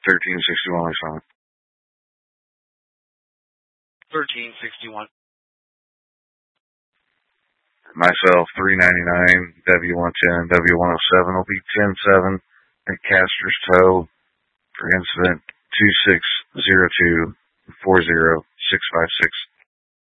1361 Lake 1361. Myself, 399, W110, W107 will be 107 at Caster's Toe for incident 2602 40656.